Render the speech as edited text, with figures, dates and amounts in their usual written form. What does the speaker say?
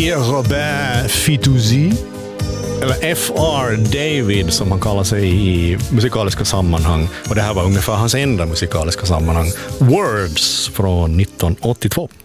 Robert Fitoussi, eller F.R. David som han kallar sig i musikaliska sammanhang, och det här var ungefär hans enda musikaliska sammanhang, Words från 1982.